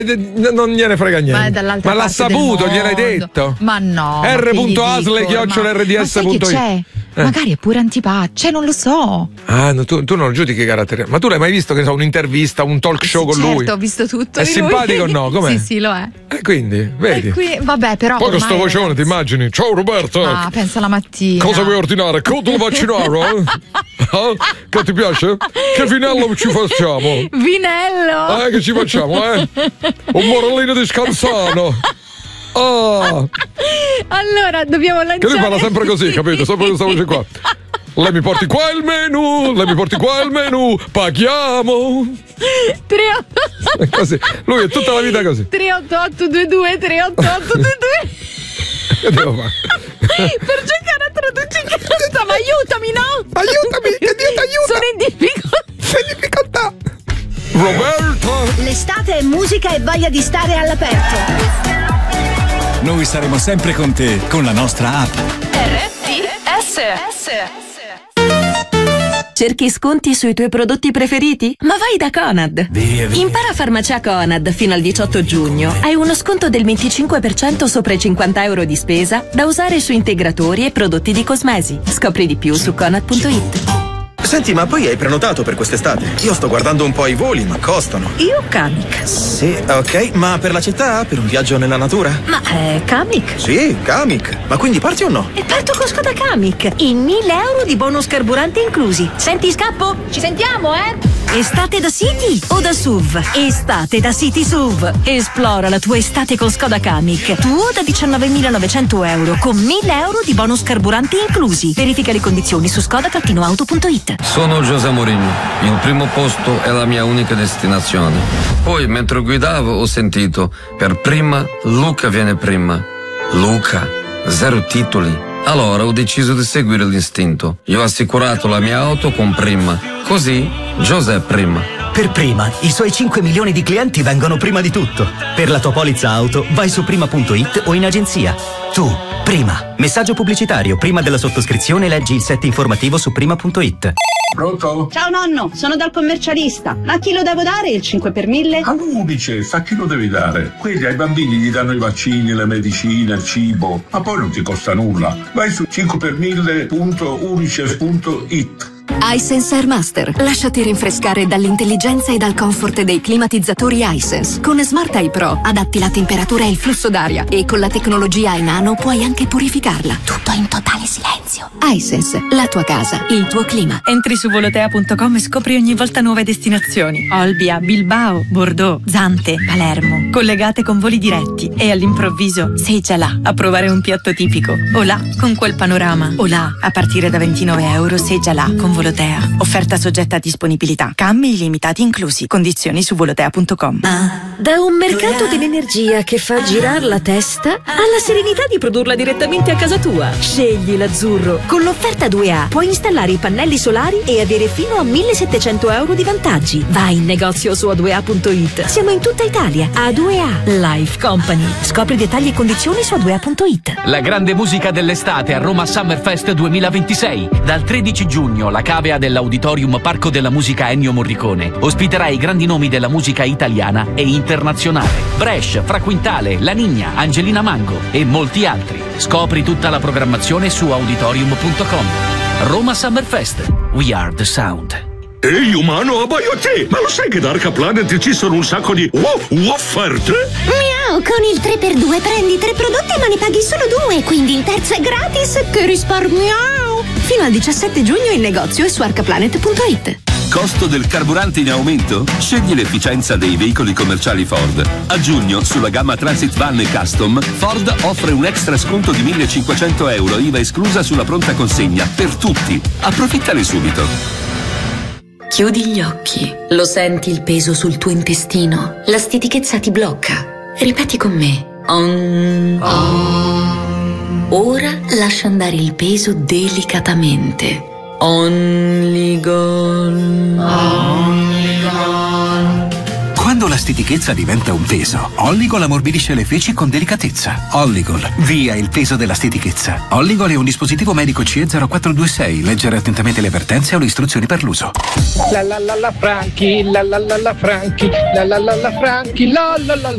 Non gliene frega niente. Ma l'ha saputo, gliel'hai detto? Ma no. r.asle@rds.it. Magari è pure antipatico, cioè non lo so. Ah, no, tu non giudichi che carattere. Ma tu l'hai mai visto, che so, un'intervista, un talk show con lui? Certo, ho visto tutto. È simpatico o no? Com'è? Sì, lo è. Quindi, vedi. Vabbè, però. Poi con sto vocione, ti immagini? Ciao Roberto. Ah, pensa la mattina. Cosa vuoi ordinare? Codolo vaccinaro? Che ti piace? Che vinello ci facciamo? Vinello? Che ci facciamo, Un morellino di Scansano. Allora, dobbiamo lanciare. Che lui parla sempre così, capito? Sempre questa voce qua. Lei mi porti qua il menù, paghiamo. Così. Lui è tutta la vita così. 38822 38822. Che devo fare? Per giocare a traduci canta, ma aiutami, no? Aiutami, che Dio ti aiuta. Sono in difficoltà. Sei in difficoltà. Roberto. L'estate è musica e voglia di stare all'aperto. Noi saremo sempre con te con la nostra app. RDS. Cerchi sconti sui tuoi prodotti preferiti? Ma vai da Conad. Via. Impara farmacia Conad fino al 18 giugno. Hai uno sconto del 25% sopra i 50 euro di spesa da usare su integratori e prodotti di cosmesi. Scopri di più su conad.it. Senti, ma poi hai prenotato per quest'estate? Io sto guardando un po' i voli, ma costano. Io Kamiq. Sì, ok, ma per la città? Per un viaggio nella natura? Ma Kamiq? Sì, Kamiq. Ma quindi parti o no? E parto con Skoda Kamiq. I 1.000 euro di bonus carburante inclusi. Senti, scappo? Ci sentiamo, Estate da City o da SUV? Estate da City SUV. Esplora la tua estate con Skoda Kamiq. Tuo da 19.900 euro con 1.000 euro di bonus carburanti inclusi. Verifica le condizioni su skoda-auto.it. Sono José Mourinho. Il primo posto è la mia unica destinazione. Poi, mentre guidavo, ho sentito: per prima, Luca viene prima. Luca, 0 titoli. Allora ho deciso di seguire l'istinto. Io ho assicurato la mia auto con Prima. Così, José prima. Per Prima, i suoi 5 milioni di clienti vengono prima di tutto. Per la tua polizza auto, vai su prima.it o in agenzia. Tu, Prima. Messaggio pubblicitario. Prima della sottoscrizione leggi il set informativo su prima.it. Pronto? Ciao nonno, sono dal commercialista. A chi lo devo dare il 5 per 1000? All'Unicef, a chi lo devi dare? Quelli ai bambini gli danno i vaccini, le medicine, il cibo, ma poi non ti costa nulla. Vai su 5per1000.unicef.it. iSense Airmaster. Lasciati rinfrescare dall'intelligenza e dal comfort dei climatizzatori iSense. Con Smart Eye Pro adatti la temperatura e il flusso d'aria e con la tecnologia Nano puoi anche purificarla. Tutto in totale silenzio. iSense, la tua casa, il tuo clima. Entri su volotea.com e scopri ogni volta nuove destinazioni. Olbia, Bilbao, Bordeaux, Zante, Palermo. Collegate con voli diretti e all'improvviso sei già là a provare un piatto tipico. O là con quel panorama. O là a partire da 29 euro sei già là con Volotea. Offerta soggetta a disponibilità. Cambi illimitati inclusi. Condizioni su volotea.com. Da un mercato dell'energia che fa girare la testa alla serenità di produrla direttamente a casa tua. Scegli l'azzurro. Con l'offerta 2A puoi installare i pannelli solari e avere fino a 1.700 euro di vantaggi. Vai in negozio su a2a.it. Siamo in tutta Italia. A2A Life Company. Scopri dettagli e condizioni su a2a.it. La grande musica dell'estate a Roma Summerfest 2026. Dal 13 giugno la cavea dell'Auditorium Parco della Musica Ennio Morricone ospiterà i grandi nomi della musica italiana e internazionale. Bresh, Fra Quintale, La Niña, Angelina Mango e molti altri. Scopri tutta la programmazione su auditorium.com. Roma Summerfest. We are the sound. Ehi umano, abbaio a te! Ma lo sai che da Arca Planet ci sono un sacco di offerte? Miau, con il 3x2 prendi 3 prodotti ma ne paghi solo 2, quindi il terzo è gratis. Che risparmiamo! Fino al 17 giugno in negozio e su arcaplanet.it. Costo del carburante in aumento? Scegli l'efficienza dei veicoli commerciali Ford. A giugno, sulla gamma Transit Van e Custom, Ford offre un extra sconto di 1.500 euro, IVA esclusa sulla pronta consegna, per tutti. Approfittane subito. Chiudi gli occhi. Lo senti il peso sul tuo intestino? La stitichezza ti blocca. Ripeti con me. Ora lascia andare il peso delicatamente. Only gone. Quando la stitichezza diventa un peso, Olligol ammorbidisce le feci con delicatezza. Olligol, via il peso della stitichezza. Olligol è un dispositivo medico CE 0426. Leggere attentamente le avvertenze o le istruzioni per l'uso. La Franchi, la Franchi, la Franchi, la